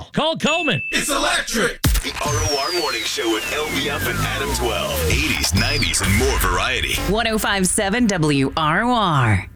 now. Call Coleman. It's electric. The ROR Morning Show with LBF and Adam 12. 80s, 90s, and more variety. 1057 WROR.